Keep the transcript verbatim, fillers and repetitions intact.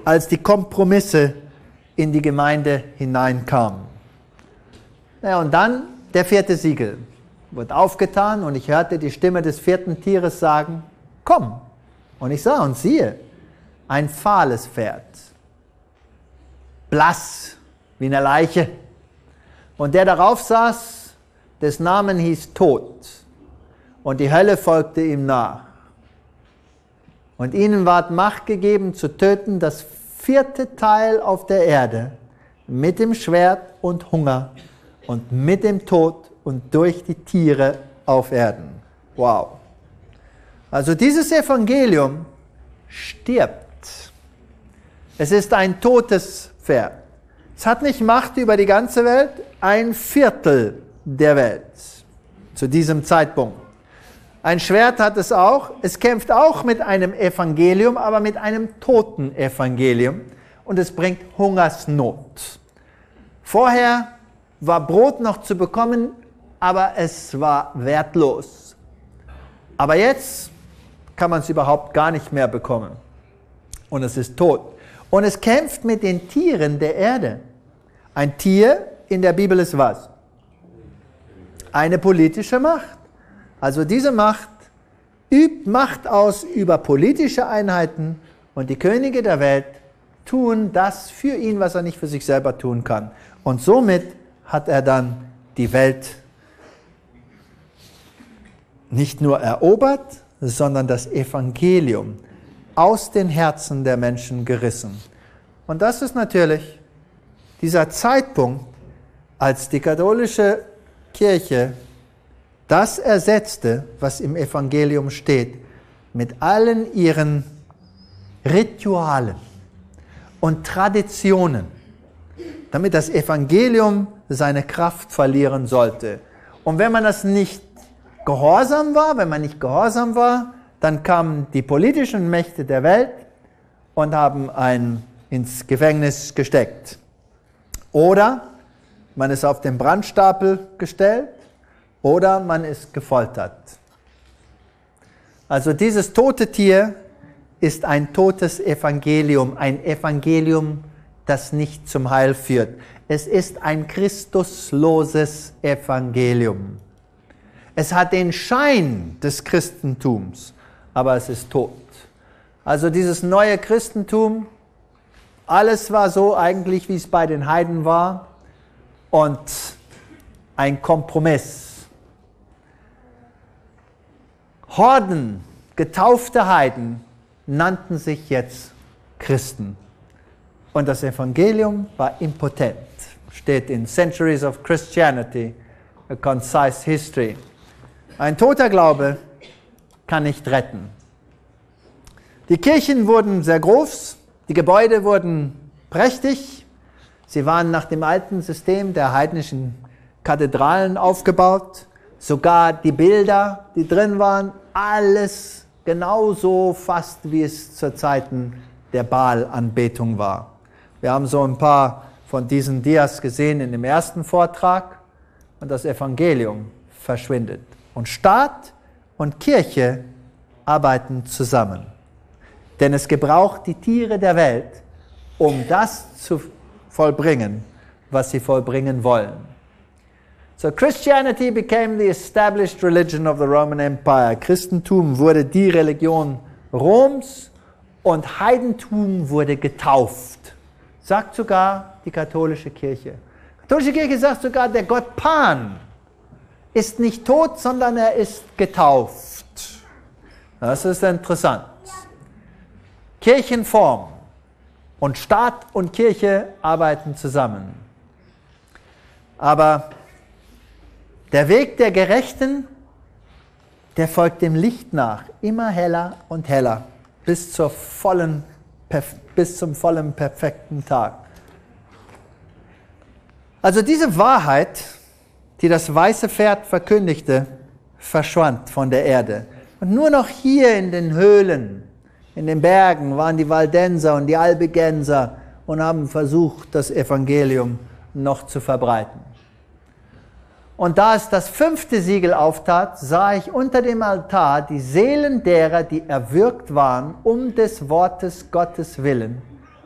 als die Kompromisse in die Gemeinde hineinkamen. Ja, und dann der vierte Siegel wird aufgetan und ich hörte die Stimme des vierten Tieres sagen, komm. Und ich sah und siehe, ein fahles Pferd, blass wie eine Leiche. Und der darauf saß, des Namen hieß Tod. Und die Hölle folgte ihm nach. Und ihnen ward Macht gegeben, zu töten das vierte Teil auf der Erde mit dem Schwert und Hunger und mit dem Tod und durch die Tiere auf Erden. Wow. Also dieses Evangelium stirbt. Es ist ein totes Pferd. Es hat nicht Macht über die ganze Welt, ein Viertel der Welt zu diesem Zeitpunkt. Ein Schwert hat es auch. Es kämpft auch mit einem Evangelium, aber mit einem toten Evangelium. Und es bringt Hungersnot. Vorher war Brot noch zu bekommen, aber es war wertlos. Aber jetzt kann man es überhaupt gar nicht mehr bekommen. Und es ist tot. Und es kämpft mit den Tieren der Erde. Ein Tier in der Bibel ist was? Eine politische Macht. Also diese Macht übt Macht aus über politische Einheiten und die Könige der Welt tun das für ihn, was er nicht für sich selber tun kann. Und somit hat er dann die Welt nicht nur erobert, sondern das Evangelium aus den Herzen der Menschen gerissen. Und das ist natürlich dieser Zeitpunkt, als die katholische Kirche das ersetzte, was im Evangelium steht, mit allen ihren Ritualen und Traditionen, damit das Evangelium seine Kraft verlieren sollte. Und wenn man das nicht gehorsam war, wenn man nicht gehorsam war, dann kamen die politischen Mächte der Welt und haben einen ins Gefängnis gesteckt. Oder man ist auf den Brandstapel gestellt oder man ist gefoltert. Also dieses tote Tier ist ein totes Evangelium, ein Evangelium, das nicht zum Heil führt. Es ist ein christusloses Evangelium. Es hat den Schein des Christentums, aber es ist tot. Also dieses neue Christentum, alles war so eigentlich, wie es bei den Heiden war und ein Kompromiss. Horden, getaufte Heiden nannten sich jetzt Christen. Und das Evangelium war impotent. Steht in Centuries of Christianity, a concise history. Ein toter Glaube kann nicht retten. Die Kirchen wurden sehr groß, die Gebäude wurden prächtig. Sie waren nach dem alten System der heidnischen Kathedralen aufgebaut. Sogar die Bilder, die drin waren, alles genauso fast, wie es zu Zeiten der Baal-Anbetung war. Wir haben so ein paar von diesen Dias gesehen in dem ersten Vortrag und das Evangelium verschwindet. Und Staat und Kirche arbeiten zusammen. Denn es gebraucht die Tiere der Welt, um das zu vollbringen, was sie vollbringen wollen. So Christianity became the established religion of the Roman Empire. Christentum wurde die Religion Roms und Heidentum wurde getauft. Sagt sogar die katholische Kirche. Die katholische Kirche sagt sogar, der Gott Pan ist nicht tot, sondern er ist getauft. Das ist interessant. Kirchenform und Staat und Kirche arbeiten zusammen. Aber der Weg der Gerechten, der folgt dem Licht nach, immer heller und heller, bis, zur vollen, bis zum vollen, perfekten Tag. Also diese Wahrheit, die das weiße Pferd verkündigte, verschwand von der Erde. Und nur noch hier in den Höhlen, in den Bergen waren die Waldenser und die Albigenser und haben versucht, das Evangelium noch zu verbreiten. Und da es das fünfte Siegel auftat, sah ich unter dem Altar die Seelen derer, die erwürgt waren, um des Wortes Gottes willen